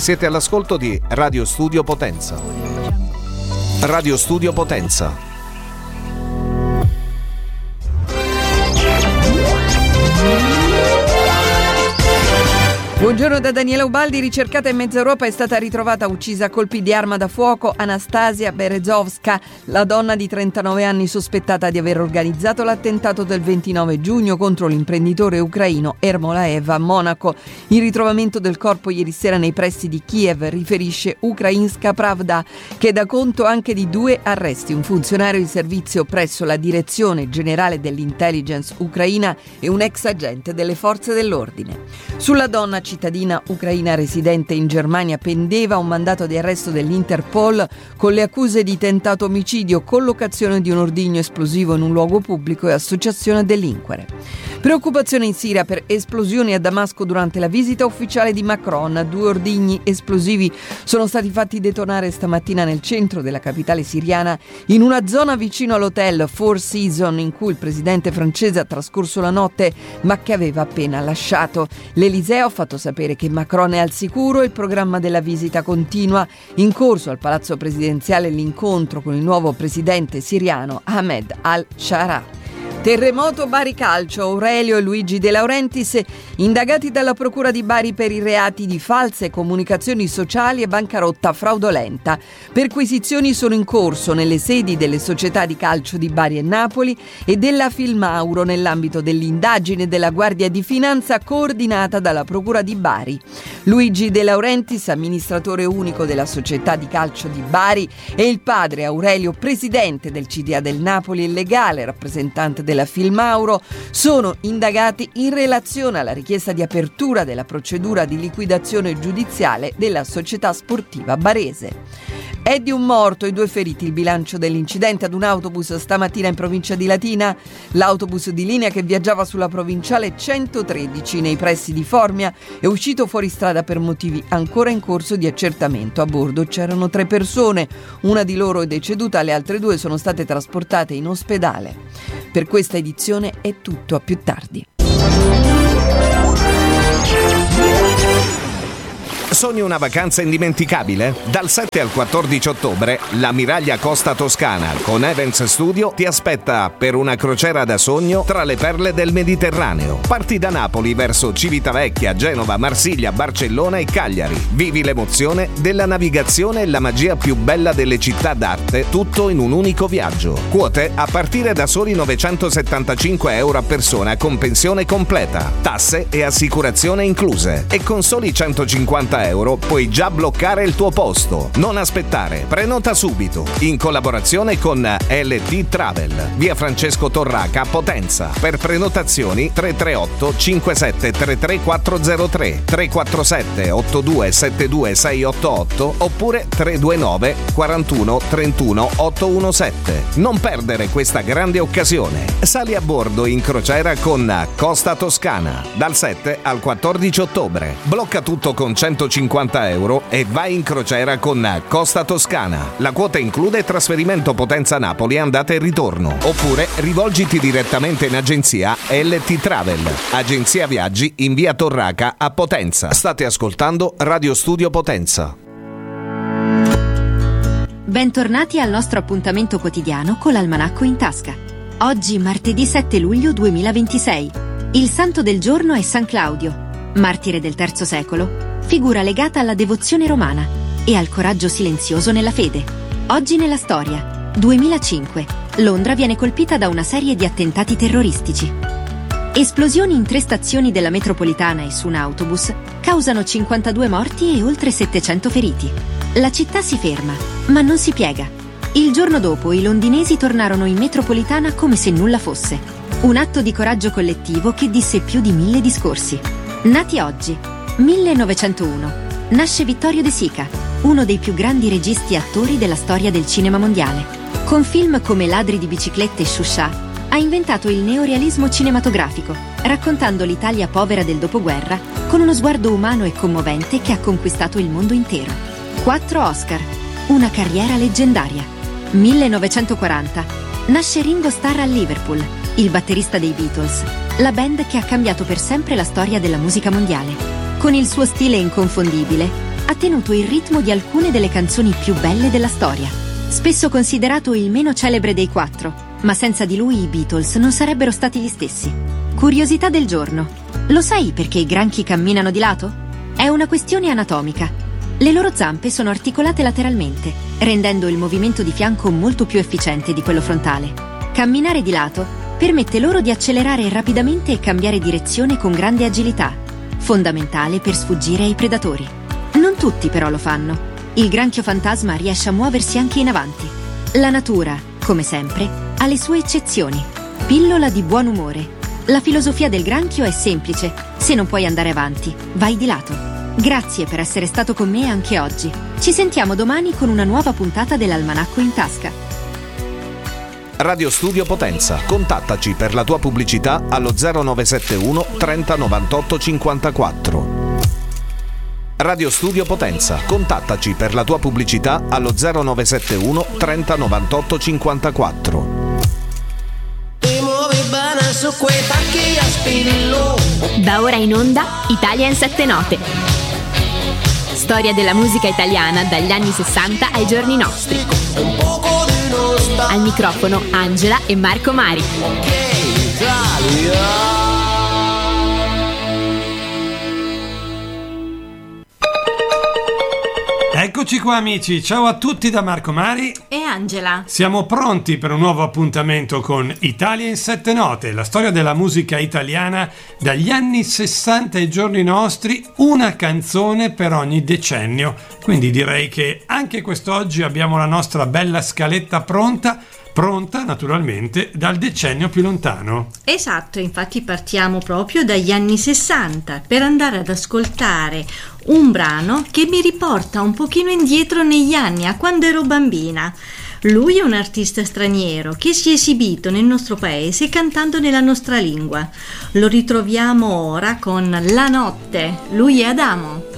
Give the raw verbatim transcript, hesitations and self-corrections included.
Siete all'ascolto di Radio Studio Potenza. Radio Studio Potenza. Buongiorno da Daniela Ubaldi. Ricercata in mezza Europa, è stata ritrovata uccisa a colpi di arma da fuoco Anastasia Berezovska, la donna di trentanove anni sospettata di aver organizzato l'attentato del ventinove giugno contro l'imprenditore ucraino Ermolaev a Monaco. Il ritrovamento del corpo ieri sera nei pressi di Kiev, riferisce Ukrainska Pravda, che dà conto anche di due arresti: un funzionario di servizio presso la direzione generale dell'intelligence ucraina e un ex agente delle forze dell'ordine. Sulla donna cittadina ucraina residente in Germania pendeva un mandato di arresto dell'Interpol con le accuse di tentato omicidio, collocazione di un ordigno esplosivo in un luogo pubblico e associazione a delinquere. Preoccupazione in Siria per esplosioni a Damasco durante la visita ufficiale di Macron. Due ordigni esplosivi sono stati fatti detonare stamattina nel centro della capitale siriana, in una zona vicino all'hotel Four Seasons in cui il presidente francese ha trascorso la notte, ma che aveva appena lasciato. L'Eliseo ha fatto sapere che Macron è al sicuro e il programma della visita continua. In corso al palazzo presidenziale l'incontro con il nuovo presidente siriano Ahmed al-Shara. Terremoto Bari Calcio. Aurelio e Luigi De Laurentiis indagati dalla Procura di Bari per i reati di false comunicazioni sociali e bancarotta fraudolenta. Perquisizioni sono in corso nelle sedi delle società di calcio di Bari e Napoli e della Filmauro nell'ambito dell'indagine della Guardia di Finanza coordinata dalla Procura di Bari. Luigi De Laurentiis, amministratore unico della società di calcio di Bari, e il padre Aurelio, presidente del C D A del Napoli e legale rappresentante della Filmauro, sono indagati in relazione alla richiesta di apertura della procedura di liquidazione giudiziale della società sportiva barese. È di un morto e due feriti il bilancio dell'incidente ad un autobus stamattina in provincia di Latina. L'autobus di linea che viaggiava sulla provinciale centotredici nei pressi di Formia è uscito fuori strada per motivi ancora in corso di accertamento. A bordo c'erano tre persone, una di loro è deceduta, le altre due sono state trasportate in ospedale. Per questa edizione è tutto, a più tardi. Sogni una vacanza indimenticabile? Dal sette al quattordici ottobre l'Ammiraglia Costa Toscana con Events Studio ti aspetta per una crociera da sogno tra le perle del Mediterraneo. Parti da Napoli verso Civitavecchia, Genova, Marsiglia, Barcellona e Cagliari. Vivi l'emozione della navigazione e la magia più bella delle città d'arte, tutto in un unico viaggio. Quote a partire da soli novecentosettantacinque euro a persona con pensione completa, tasse e assicurazione incluse. E con soli centocinquanta euro puoi già bloccare il tuo posto. Non aspettare, prenota subito. In collaborazione con L T Travel, via Francesco Torraca, Potenza. Per prenotazioni tre tre otto cinque sette tre tre quattro zero tre, tre quattro sette otto due sette due sei otto otto oppure tre due nove quarantuno trentuno ottocentoquarantasette. Non perdere questa grande occasione. Sali a bordo in crociera con Costa Toscana dal sette al quattordici ottobre. Blocca tutto con centocinquanta euro e vai in crociera con Costa Toscana. La quota include trasferimento Potenza-Napoli andata e ritorno. Oppure rivolgiti direttamente in agenzia L T Travel, agenzia viaggi in via Torraca a Potenza. State ascoltando Radio Studio Potenza. Bentornati al nostro appuntamento quotidiano con l'Almanacco in tasca. Oggi martedì sette luglio duemilaventisei. Il santo del giorno è San Claudio, martire del terzo secolo, figura legata alla devozione romana e al coraggio silenzioso nella fede. Oggi nella storia, duemilacinque, Londra viene colpita da una serie di attentati terroristici. Esplosioni in tre stazioni della metropolitana e su un autobus causano cinquantadue morti e oltre settecento feriti. La città si ferma, ma non si piega. Il giorno dopo i londinesi tornarono in metropolitana come se nulla fosse. Un atto di coraggio collettivo che disse più di mille discorsi. Nati oggi, millenovecentouno, nasce Vittorio De Sica, uno dei più grandi registi e attori della storia del cinema mondiale. Con film come Ladri di biciclette e Shusha, ha inventato il neorealismo cinematografico, raccontando l'Italia povera del dopoguerra con uno sguardo umano e commovente che ha conquistato il mondo intero. Quattro Oscar, una carriera leggendaria. millenovecentoquaranta, nasce Ringo Starr a Liverpool, il batterista dei Beatles, la band che ha cambiato per sempre la storia della musica mondiale. Con il suo stile inconfondibile, ha tenuto il ritmo di alcune delle canzoni più belle della storia. Spesso considerato il meno celebre dei quattro, ma senza di lui i Beatles non sarebbero stati gli stessi. Curiosità del giorno. Lo sai perché i granchi camminano di lato? È una questione anatomica. Le loro zampe sono articolate lateralmente, rendendo il movimento di fianco molto più efficiente di quello frontale. Camminare di lato permette loro di accelerare rapidamente e cambiare direzione con grande agilità, fondamentale per sfuggire ai predatori. Non tutti però lo fanno. Il granchio fantasma riesce a muoversi anche in avanti. La natura, come sempre, ha le sue eccezioni. Pillola di buon umore. La filosofia del granchio è semplice: se non puoi andare avanti, vai di lato. Grazie per essere stato con me anche oggi. Ci sentiamo domani con una nuova puntata dell'Almanacco in tasca. Radio Studio Potenza. Contattaci per la tua pubblicità allo zero nove sette uno trenta novantotto cinquantaquattro. Radio Studio Potenza. Contattaci per la tua pubblicità allo zero nove sette uno trenta novantotto cinquantaquattro. Su quei tacchi a spillo. Da ora in onda Italia in sette note. Storia della musica italiana dagli anni sessanta ai giorni nostri. Un poco di nostalgia. Al microfono Angela e Marco Mari. Ok, Italia. Eccoci qua amici, ciao a tutti da Marco Mari e Angela. Siamo pronti per un nuovo appuntamento con Italia in sette note, la storia della musica italiana dagli anni sessanta ai giorni nostri, una canzone per ogni decennio. Quindi direi che anche quest'oggi abbiamo la nostra bella scaletta pronta, pronta naturalmente dal decennio più lontano. Esatto, infatti partiamo proprio dagli anni sessanta per andare ad ascoltare un brano che mi riporta un pochino indietro negli anni, a quando ero bambina. Lui è un artista straniero che si è esibito nel nostro paese cantando nella nostra lingua. Lo ritroviamo ora con La notte. Lui è Adamo.